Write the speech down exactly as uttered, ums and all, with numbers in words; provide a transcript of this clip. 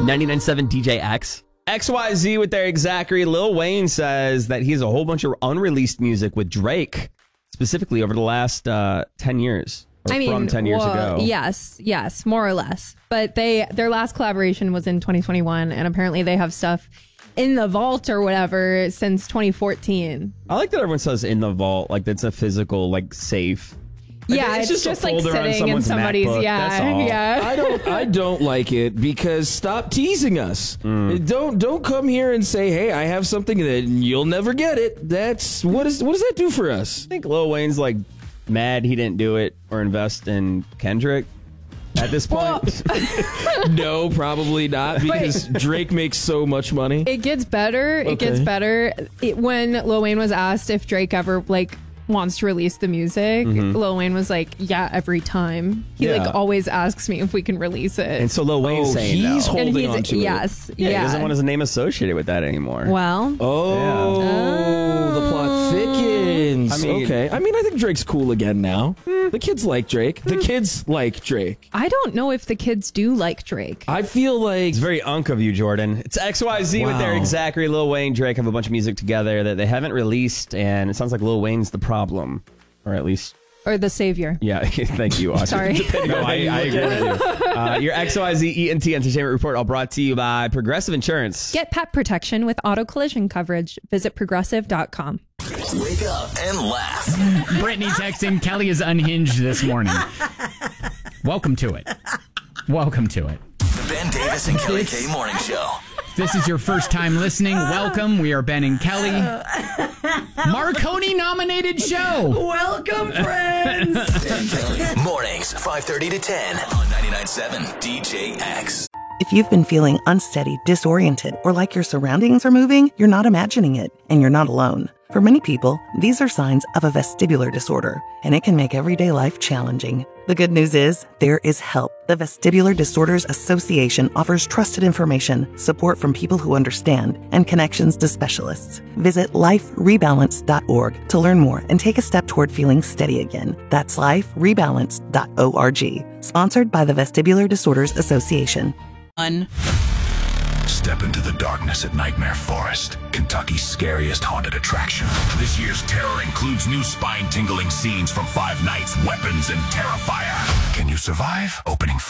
ninety-nine point seven D J X. X Y Z with their Exactly. Lil Wayne says that he has a whole bunch of unreleased music with Drake, specifically over the last uh, ten years. Or I mean, from ten years well, ago. Yes, yes, more or less. But they their last collaboration was in twenty twenty-one, and apparently they have stuff in the vault or whatever since twenty fourteen. I like that everyone says in the vault, like that's a physical, like safe. Like, Yeah, it's, it's just, just a like folder on sitting in someone's somebody's. MacBook, Yeah, that's all. yeah. I don't. I don't like it because stop teasing us. Don't don't come here and say, "Hey, I have something that you'll never get it." That's what is. What does that do for us? I think Lil Wayne's like mad he didn't do it or invest in Kendrick at this point. No, probably not because Drake makes so much money. It gets better. It gets Okay. better. It, when Lil Wayne was asked if Drake ever like wants to release the music, Lil Wayne was like, "Yeah, every time. He Yeah. like always asks me if we can release it." And so Lil Wayne's Oh, saying he's no. holding and he's on to it. yes, Yeah, yeah. he doesn't want his name associated with that anymore. well, Oh, the plot thickens. I mean- okay. I mean, I think Drake's cool again now. The kids like Drake. The kids like Drake. I don't know if the kids do like Drake. I feel like It's very unk of you, Jordan. It's X Y Z with their Wow. Exactly. Lil Wayne, Drake have a bunch of music together that they haven't released, and it sounds like Lil Wayne's the problem. Or at least, Or the savior. yeah, thank you, Audrey. Sorry. No, I, I agree with you. Uh, your X Y Z E N T Entertainment Report all brought to you by Progressive Insurance. Get pet protection with auto collision coverage. Visit progressive dot com. Wake up and laugh. Brittany texting, Kelly is unhinged this morning. Welcome to it. Welcome to it. The Ben Davis and Kelly K Morning Show. If this is your first time listening, welcome. We are Ben and Kelly. Marconi nominated show. Welcome, friends. Ben and Kelly. Mornings, five thirty to ten on ninety-nine point seven D J X. If you've been feeling unsteady, disoriented, or like your surroundings are moving, you're not imagining it, and you're not alone. For many people, these are signs of a vestibular disorder, and it can make everyday life challenging. The good news is, there is help. The Vestibular Disorders Association offers trusted information, support from people who understand, and connections to specialists. Visit life rebalance dot org to learn more and take a step toward feeling steady again. That's life rebalance dot org. Sponsored by the Vestibular Disorders Association. One. Step into the darkness at Nightmare Forest, Kentucky's scariest haunted attraction. This year's terror includes new spine-tingling scenes from Five Nights, weapons, and Terrifier. Can you survive? Opening